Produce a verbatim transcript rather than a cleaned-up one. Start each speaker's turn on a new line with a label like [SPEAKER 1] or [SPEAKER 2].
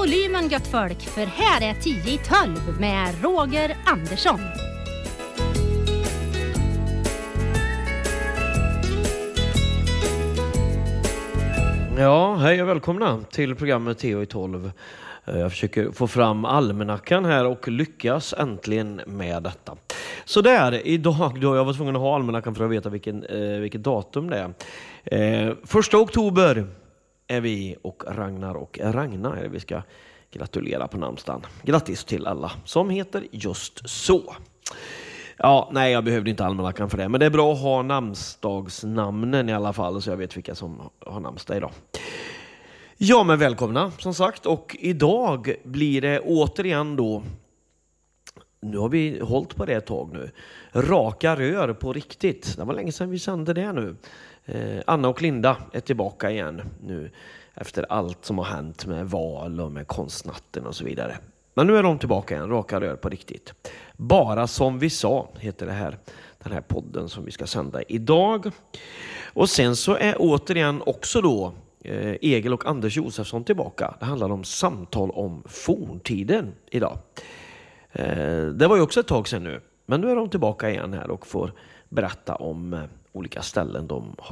[SPEAKER 1] volymen gött folk, för här är tio i tolv med Roger Andersson.
[SPEAKER 2] Ja, hej och välkomna till programmet tio i tolv. Jag försöker få fram almanackan här och lyckas äntligen med detta. Så där, idag då jag var tvungen att ha almanackan för att veta vilken, eh, vilket datum det är. Eh, första oktober är vi och Ragnar och Ragna. Vi ska gratulera på namnsdagen. Grattis till alla som heter just så. Ja, nej, jag behövde inte almanackan för det. Men det är bra att ha namnsdagsnamnen i alla fall, så jag vet vilka som har namnsdag idag. Ja, men välkomna som sagt. Och idag blir det återigen då, nu har vi hållit på det ett tag nu, raka rör på riktigt. Det var länge sedan vi sände det nu. Eh, Anna och Linda är tillbaka igen nu efter allt som har hänt med val och med konstnatten och så vidare. Men nu är de tillbaka igen, raka rör på riktigt. Bara som vi sa heter det här, den här podden som vi ska sända idag. Och sen så är återigen också då eh, Egil och Anders Josefsson tillbaka. Det handlar om samtal om forntiden idag. Eh, det var ju också ett tag sedan nu. Men nu är de tillbaka igen här och får berätta om eh, olika ställen de har